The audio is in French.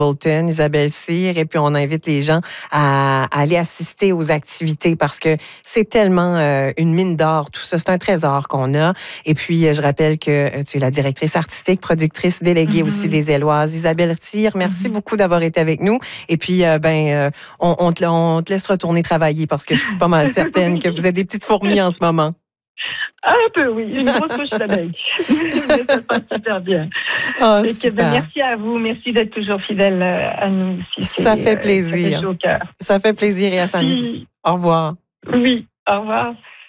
Bolton, Isabelle Cyr, et puis on invite les gens à aller assister aux activités parce que c'est tellement une mine d'or, tout ça. C'est un trésor qu'on a. Et puis, je rappelle que tu es la directrice artistique, productrice déléguée aussi des Éloises. Isabelle Cyr, merci beaucoup d'avoir été avec nous. Et puis, on te laisse retourner travailler parce que je suis pas mal certaine que vous êtes des petites fourmis en ce moment. Un peu, oui. Une grosse couche d'abeilles. Mais ça se passe super bien. Oh, super. Merci à vous. Merci d'être toujours fidèle à nous aussi. Ça fait plaisir. Ça fait chaud au cœur. Ça fait plaisir et à samedi. Au revoir. Oui, au revoir.